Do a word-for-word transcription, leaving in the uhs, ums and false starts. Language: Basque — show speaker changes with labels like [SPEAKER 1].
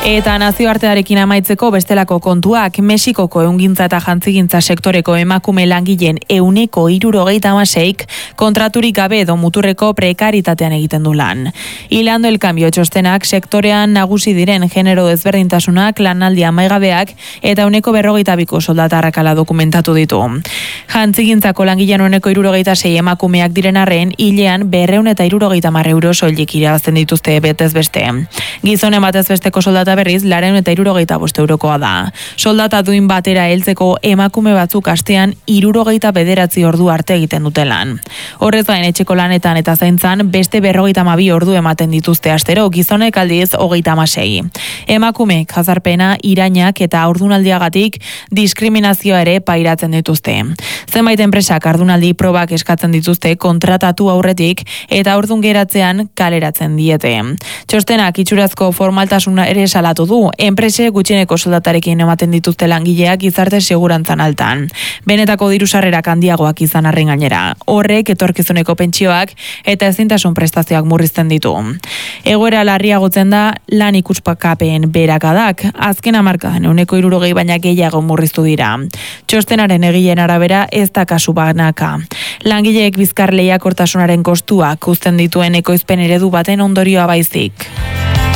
[SPEAKER 1] Eta nazioartearekin amaitzeko bestelako kontuak, Mexikoko ehungintza eta jantzigintza sektoreko emakume langileen ehuneko hirurogeita hamaseik kontraturik gabe edo muturreko prekaritatean egiten du lan. Hilando el cambio txostenak sektorean nagusi diren genero desberdintasunak, lanaldi amaigabeak eta ehuneko berrogeita biko soldata arrakala dokumentatu ditu. Jantzigintzako langileen ehuneko hirurogeita sei emakumeak diren arren, hilean berrehun eta hirurogeita hamar euro soilik irabazten dituzte betez beste. Gizonen batez besteko soldata berriz, laurehun eta hirurogeita bost eurokoa da. Soldata duin batera heltzeko emakume batzuk astean hirurogeita bederatzi ordu arte egiten dute lan. Horrez gain etxeko lanetan eta zaintzan beste berrogeita hamabi ordu ematen dituzte astero, gizonek aldiz hogeita hamasei. Emakumeek jazarpena, irainak eta haurdunaldiagatik diskriminazioa ere pairatzen dituzte. Zenbait enpresak haurdunaldi probak eskatzen dituzte kontratatu aurretik eta haurdun geratzean kaleratzen diete. Txostenak itxurazko formaltasuna ere salatu du, enprese gutxieneko soldatarekin ematen dituzte langileak gizarte segurantzan altan. Benetako diru-sarrerak handiagoak izan arren gainera. Horrek etorkizuneko pentsioak eta ezintasun prestazioak murrizten ditu. Egoera larriagotzen da lan ikuspakapen berakadak, azken hamarkadan ehuneko hirurogei baina gehiago murriztu dira. Txostenaren egileen arabera ez da kasu banaka. Langileek bizkar lehiakortasunaren kostuak uzten dituen ekoizpen eredu baten ondorioa baizik.